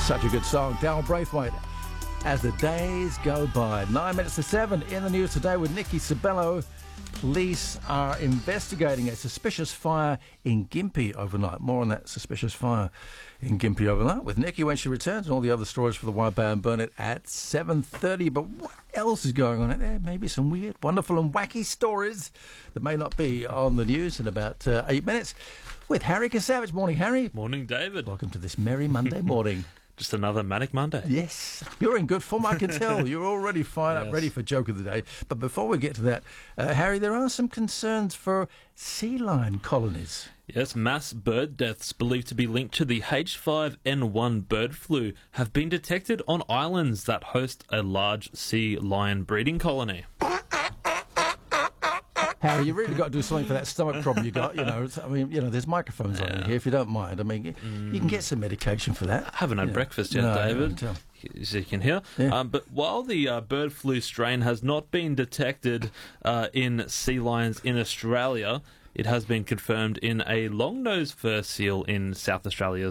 Such a good song. Darryl Braithwaite. As the days go by. 9 minutes to 7 in the news today with Nikki Sabello. Police are investigating a suspicious fire in Gympie overnight. More on that suspicious fire in Gympie overnight with Nikki when she returns, and all the other stories for the Wildbow and Burnett at 7:30. But what else is going on out there? Maybe some weird, wonderful and wacky stories that may not be on the news in about 8 minutes with Harry Kasavage. Morning, Harry. Morning, David. Welcome to this merry Monday morning. Just another manic Monday. Yes, you're in good form, I can tell. You're already fired up, ready for joke of the day. But before we get to that, Harry, there are some concerns for sea lion colonies. Yes, mass bird deaths believed to be linked to the H5N1 bird flu have been detected on islands that host a large sea lion breeding colony. Harry, you really got to do something for that stomach problem you got. There's microphones on here if you don't mind. I mean, you can get some medication for that. I haven't had breakfast yet, David, as you can hear. Yeah. But while the bird flu strain has not been detected in sea lions in Australia, it has been confirmed in a long-nosed fur seal in South Australia